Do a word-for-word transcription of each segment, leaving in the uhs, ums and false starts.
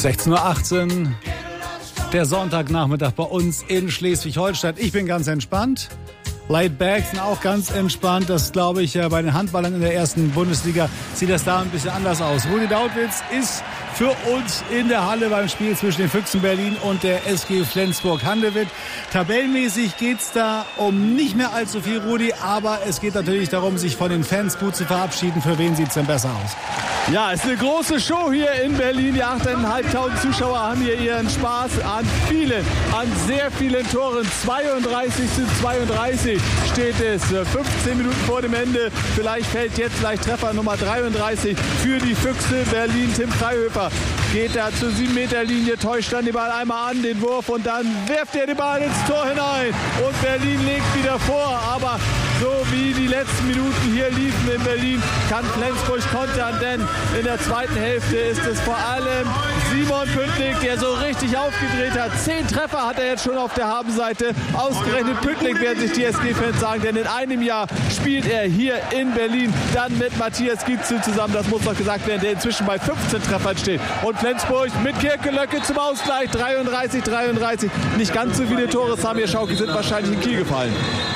sechzehn Uhr achtzehn, der Sonntagnachmittag bei uns in Schleswig-Holstein. Ich bin ganz entspannt. Laid back sind auch ganz entspannt. Das glaube ich, bei den Handballern in der ersten Bundesliga sieht das da ein bisschen anders aus. Rudi Dautwitz ist für uns in der Halle beim Spiel zwischen den Füchsen Berlin und der S G Flensburg-Handewitt. Tabellenmäßig geht's da um nicht mehr allzu viel, Rudi, aber es geht natürlich darum, sich von den Fans gut zu verabschieden. Für wen sieht's denn besser aus? Ja, es ist eine große Show hier in Berlin. Die achttausendfünfhundert Zuschauer haben hier ihren Spaß an vielen, an sehr vielen Toren. zweiunddreißig zu zweiunddreißig steht es. fünfzehn Minuten vor dem Ende. Vielleicht fällt jetzt gleich Treffer Nummer dreiunddreißig für die Füchse Berlin. Tim Freihöfer geht da zur sieben Meter Linie, täuscht dann den Ball einmal an, den Wurf, und dann wirft er den Ball ins Tor hinein. Und Berlin legt wieder vor. Aber so wie die letzten Minuten hier liefen in Berlin, kann Flensburg kontern, denn in der zweiten Hälfte ist es vor allem Simon Püttlik, der so richtig aufgedreht hat. Zehn Treffer hat er jetzt schon auf der Habenseite. Ausgerechnet Püttlik, werden sich die S G-Fans sagen, denn in einem Jahr spielt er hier in Berlin dann mit Matthias Gietzel zusammen. Das muss doch gesagt werden, der inzwischen bei fünfzehn Treffern steht. Und Flensburg mit Kirkelöcke zum Ausgleich. dreiunddreißig dreiunddreißig. Nicht ganz so viele Tore, Samir Schauki, sind wahrscheinlich in Kiel gefallen.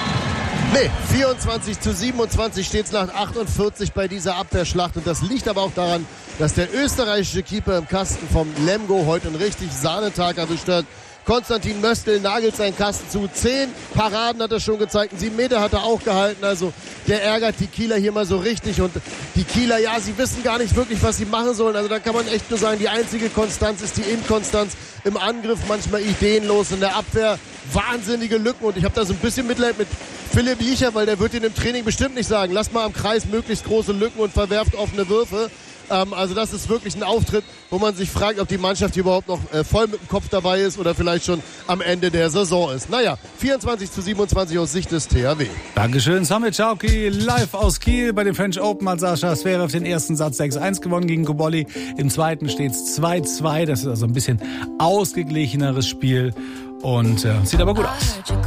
Nee, vierundzwanzig zu siebenundzwanzig steht es nach achtundvierzig bei dieser Abwehrschlacht. Und das liegt aber auch daran, dass der österreichische Keeper im Kasten vom Lemgo heute einen richtig Sahnetag erwischt hat. Konstantin Möstl nagelt seinen Kasten zu. Zehn Paraden hat er schon gezeigt. Sieben Meter hat er auch gehalten. Also der ärgert die Kieler hier mal so richtig. Und die Kieler, ja, sie wissen gar nicht wirklich, was sie machen sollen. Also da kann man echt nur sagen, die einzige Konstanz ist die Inkonstanz im Angriff. Manchmal ideenlos in der Abwehr. Wahnsinnige Lücken. Und ich habe da so ein bisschen Mitleid mit Philipp Jicher, weil der wird in dem Training bestimmt nicht sagen, lass mal am Kreis möglichst große Lücken und verwerft offene Würfe. Ähm, also das ist wirklich ein Auftritt, wo man sich fragt, ob die Mannschaft hier überhaupt noch äh, voll mit dem Kopf dabei ist oder vielleicht schon am Ende der Saison ist. Naja, vierundzwanzig zu siebenundzwanzig aus Sicht des T H W. Dankeschön, Samir Schauki, live aus Kiel bei den French Open. Hat Sascha Zverev den ersten Satz sechs eins gewonnen gegen Cobolli. Im zweiten steht es zwei zwei. Das ist also ein bisschen ausgeglicheneres Spiel und äh, sieht aber gut aus.